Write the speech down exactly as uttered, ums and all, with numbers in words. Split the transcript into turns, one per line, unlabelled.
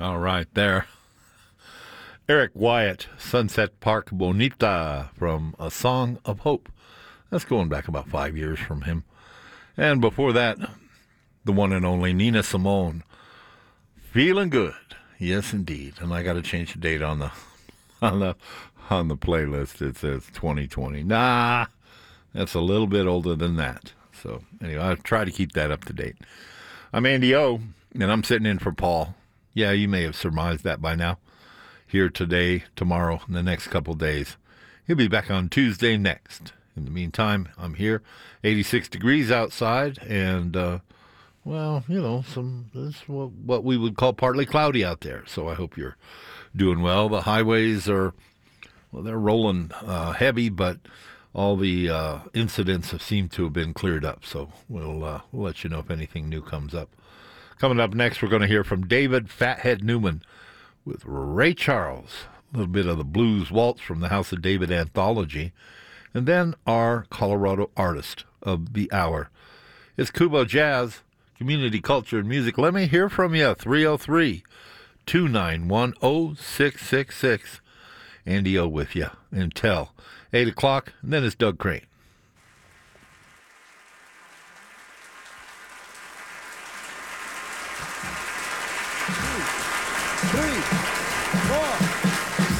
All right, there. Eric Wyatt, Sunset Park Bonita from A Song of Hope. That's going back about five years from him. And before that, the one and only Nina Simone, Feeling Good. Yes, indeed. And I got to change the date on the on the on the playlist. It says twenty twenty. Nah, that's a little bit older than that. So anyway, I try to keep that up to date. I'm Andy O, and I'm sitting in for Paul. Yeah, you may have surmised that by now. Here today, tomorrow, and the next couple days. He'll be back on Tuesday next. In the meantime, I'm here. eighty-six degrees outside, and, uh, well, you know, some this what, what we would call partly cloudy out there. So I hope you're doing well. The highways are, well, they're rolling uh, heavy, but all the uh, incidents have seemed to have been cleared up. So we'll, uh, we'll let you know if anything new comes up. Coming up next, we're going to hear from David Fathead Newman with Ray Charles, a little bit of the blues waltz from the House of David anthology, and then our Colorado artist of the hour. It's Kubo Jazz, community culture and music. Let me hear from you, three oh three, two nine one, oh six six six. Andy O with you until eight o'clock, and then it's Doug Crane.